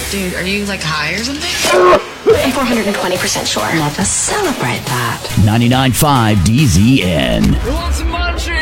Dude, are you like high or something? I'm 420% sure. Let us celebrate that. 99.5 DZN. Who wants some munchies?